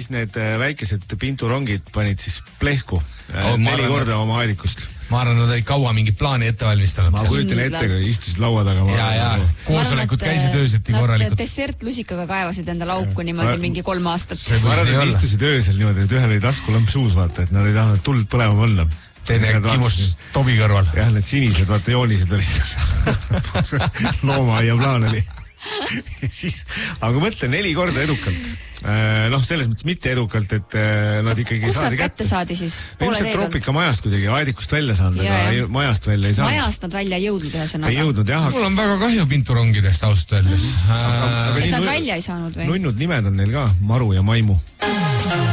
siis need väikesed pinturongid panid siis plehku 4 korda oma aedikust. Ma arvan, nad olid kaua mingit plaani ette valmistanud. Ma kujutan ette, kui istusid laua taga. Ja. Koosolekud käisid ööseti korralikult. Nad dessertlusikaga kaevasid enda lauku niimoodi mingi 3 aastat. Ma arvan, et istusid öösel niimoodi, et ühel oli taskulamp suus, vaata, et nad ei tahtnud tuld põlema panna. Teine kimus Tobi kõrval. Jah, need sinised, vaata joonised olid. Loomaaia plaan oli. Aga mõtle 4 korda edukalt. Selles mõttes mitte edukalt, et nad ikkagi kus nad kätte saadi siis? Ilmselt Troopika majast kuidagi aedikust välja saanud, aga majast välja ei saanud. Majast nad välja ei jõudnud ühesõnaga. Ei jõudnud, jah. Mul on väga kahju pinturongidest ausalt öeldes. Et nad välja ei saanud või? Nunnud nimed on neil ka, Maru ja Maimu.